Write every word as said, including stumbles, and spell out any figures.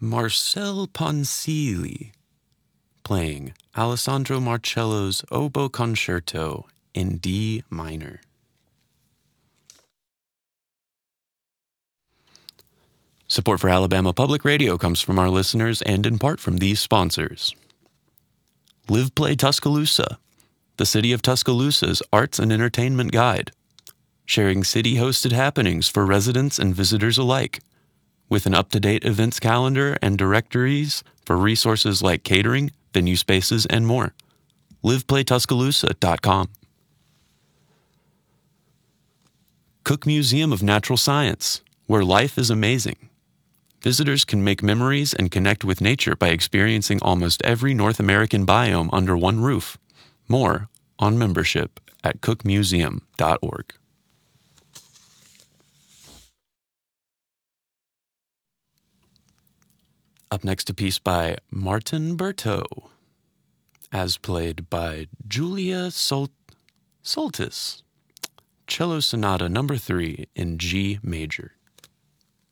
Marcel Ponsili playing Alessandro Marcello's Oboe Concerto in D minor. Support for Alabama Public Radio comes from our listeners and in part from these sponsors. Live Play Tuscaloosa, the City of Tuscaloosa's arts and entertainment guide, sharing city-hosted happenings for residents and visitors alike, with an up-to-date events calendar and directories for resources like catering, venue spaces, and more. live play tuscaloosa dot com. Cook Museum of Natural Science, where life is amazing. Visitors can make memories and connect with nature by experiencing almost every North American biome under one roof. More on membership at cook museum dot org. Up next, a piece by Martin Berteau, as played by Julia Sol- Soltis, Cello Sonata number three in G major.